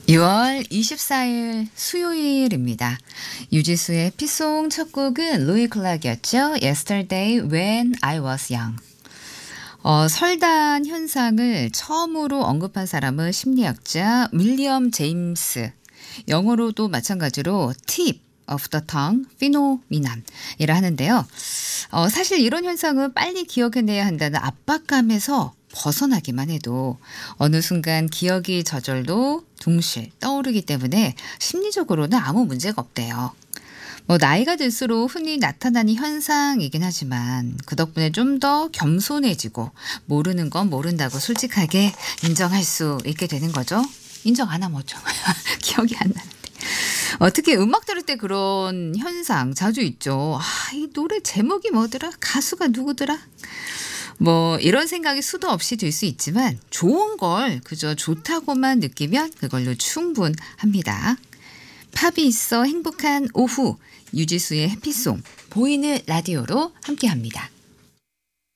6월 24일 수요일입니다. 유지수의 피송 첫 곡은 루이 클락이었죠. Yesterday When I Was Young. 설단 현상을 처음으로 언급한 사람은 심리학자 윌리엄 제임스. 영어로도 마찬가지로 tip of the tongue phenomenon이라 하는데요. 사실 이런 현상은 빨리 기억해내야 한다는 압박감에서 벗어나기만 해도 어느 순간 기억이 저절로 둥실 떠오르기 때문에 심리적으로는 아무 문제가 없대요. 나이가 들수록 흔히 나타나는 현상이긴 하지만 그 덕분에 좀 더 겸손해지고 모르는 건 모른다고 솔직하게 인정할 수 있게 되는 거죠. 인정 안 하면 어쩌 기억이 안 나는데. 특히 음악 들을 때 그런 현상 자주 있죠. 이 노래 제목이 뭐더라? 가수가 누구더라? 이런 생각이 수도 없이 들 수 있지만 좋은 걸 그저 좋다고만 느끼면 그걸로 충분합니다. 팝이 있어 행복한 오후 유지수의 해피송 보이는 라디오로 함께합니다.